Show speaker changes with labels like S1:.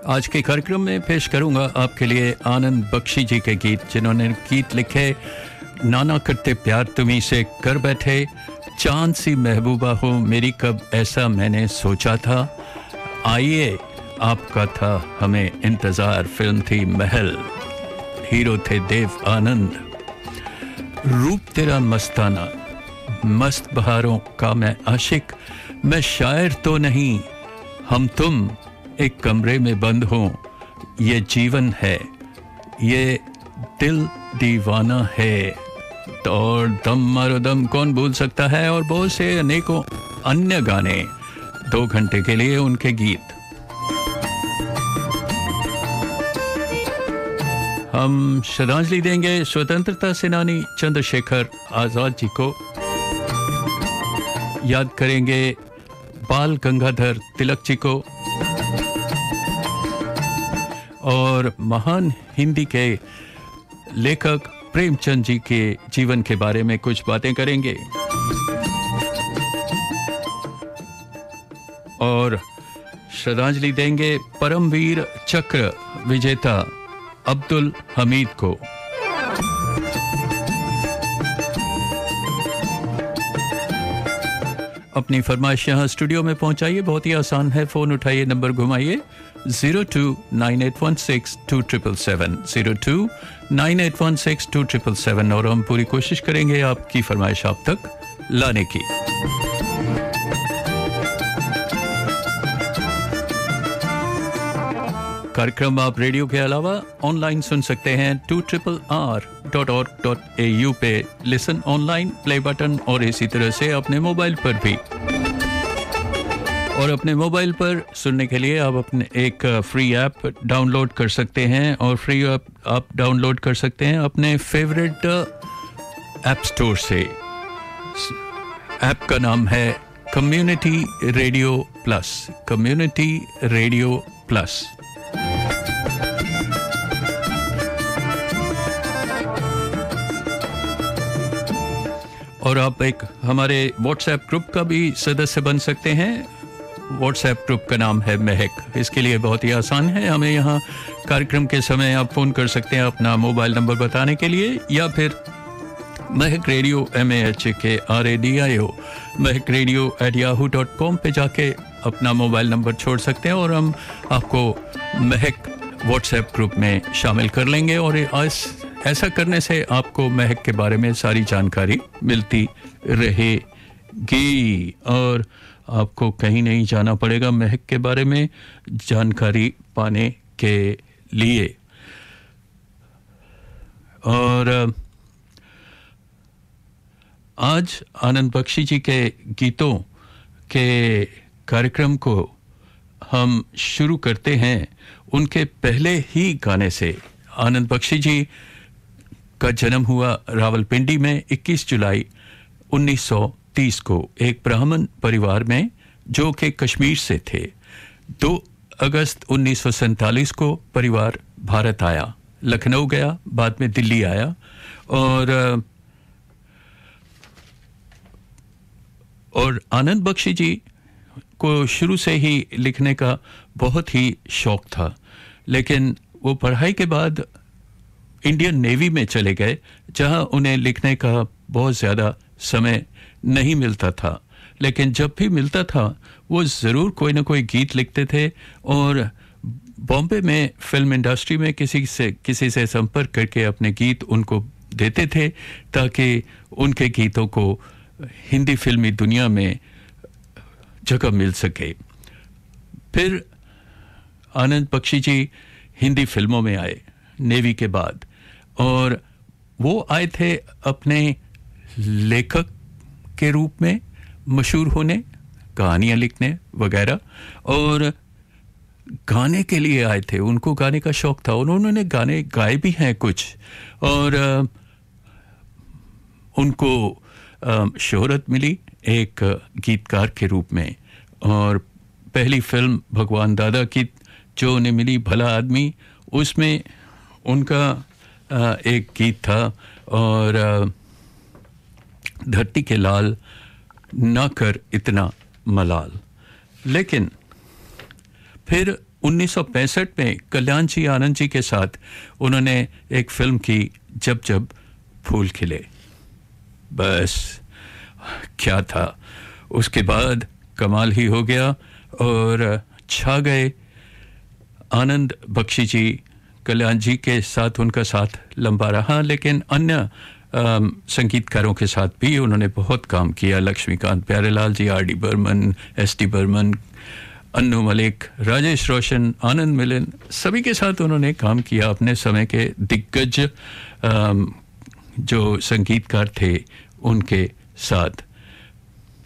S1: आज के कार्यक्रम में पेश करूंगा आपके लिए आनंद बख्शी जी के गीत, जिन्होंने गीत लिखे नाना करते प्यार तुम्ही से कर बैठे, चांद सी महबूबा हो मेरी कब ऐसा मैंने सोचा था, आइए आपका था हमें इंतजार, फिल्म थी महल, हीरो थे देव आनंद। रूप तेरा मस्ताना, मस्त बहारों का मैं आशिक, मैं शायर तो नहीं, हम तुम एक कमरे में बंद हों, ये जीवन है, ये दिल दीवाना है। तो और दम मारो दम कौन भूल सकता है, और बहुत से अनेकों अन्य गाने, 2 घंटे के लिए उनके गीत। हम श्रद्धांजलि देंगे स्वतंत्रता सेनानी चंद्रशेखर आजाद जी को, याद करेंगे बाल गंगाधर तिलक जी को, और महान हिंदी के लेखक प्रेमचंद जी के जीवन के बारे में कुछ बातें करेंगे, और श्रद्धांजलि देंगे परमवीर चक्र विजेता अब्दुल हमीद को। अपनी फरमाइश यहाँ स्टूडियो में पहुंचाइए, बहुत ही आसान है, फोन उठाइए, नंबर घुमाइए 0298162777 0298162777, और हम पूरी कोशिश करेंगे आपकी फरमाइश आप तक लाने की। कार्यक्रम आप रेडियो के अलावा ऑनलाइन सुन सकते हैं 2RRR.org.au पे, लिसन ऑनलाइन, प्ले बटन, और इसी तरह से अपने मोबाइल पर भी। और अपने मोबाइल पर सुनने के लिए आप अपने एक फ्री ऐप डाउनलोड कर सकते हैं, और फ्री ऐप आप डाउनलोड कर सकते हैं अपने फेवरेट ऐप स्टोर से। ऐप का नाम है community radio plus, community radio plus. और आप एक हमारे व्हाट्सएप ग्रुप का भी सदस्य बन सकते हैं। व्हाट्सएप ग्रुप का नाम है महक। इसके लिए बहुत ही आसान है, हमें यहाँ कार्यक्रम के समय आप फ़ोन कर सकते हैं अपना मोबाइल नंबर बताने के लिए, या फिर महक रेडियो MAHKRADIO महक रेडियो @yahoo.com पे जाके अपना मोबाइल नंबर छोड़ सकते हैं, और हम आपको महक व्हाट्सएप ग्रुप में शामिल कर लेंगे। और ऐसा करने से आपको महक के बारे में सारी जानकारी मिलती रहेगी, और आपको कहीं नहीं जाना पड़ेगा महक के बारे में जानकारी पाने के लिए। और आज आनंद बख्शी जी के गीतों के कार्यक्रम को हम शुरू करते हैं उनके पहले ही गाने से। आनंद बख्शी जी का जन्म हुआ रावलपिंडी में 21 जुलाई 1930 को एक ब्राह्मण परिवार में, जो कि कश्मीर से थे। 2 अगस्त 1947 को परिवार भारत आया, लखनऊ गया, बाद में दिल्ली आया, और आनंद बख्शी जी को शुरू से ही लिखने का बहुत ही शौक था, लेकिन वो पढ़ाई के बाद इंडियन नेवी में चले गए, जहां उन्हें लिखने का बहुत ज़्यादा समय नहीं मिलता था। लेकिन जब भी मिलता था वो ज़रूर कोई ना कोई गीत लिखते थे, और बॉम्बे में फिल्म इंडस्ट्री में किसी से संपर्क करके अपने गीत उनको देते थे, ताकि उनके गीतों को हिंदी फिल्मी दुनिया में जगह मिल सके। फिर आनंद बख्शी जी हिंदी फिल्मों में आए नेवी के बाद, और वो आए थे अपने लेखक के रूप में मशहूर होने, कहानियाँ लिखने वगैरह, और गाने के लिए आए थे। उनको गाने का शौक था, उन्होंने गाने गाए भी हैं कुछ, और उनको शोहरत मिली एक गीतकार के रूप में। और पहली फिल्म भगवान दादा की जो उन्हें मिली, भला आदमी, उसमें उनका एक गीत था, और धरती के लाल ना कर इतना मलाल। लेकिन फिर 1965 में कल्याण जी आनंद जी के साथ उन्होंने एक फिल्म की, जब जब फूल खिले। बस क्या था, उसके बाद कमाल ही हो गया और छा गए। आनंद बख्शी जी, कल्याण जी के साथ उनका साथ लंबा रहा, लेकिन अन्य संगीतकारों के साथ भी उन्होंने बहुत काम किया। लक्ष्मीकांत प्यारेलाल जी, R D Burman, S T Burman, Annu Malik, Rajesh रोशन, आनंद मिलन, सभी के साथ उन्होंने काम किया। अपने समय के दिग्गज जो संगीतकार थे उनके साथ।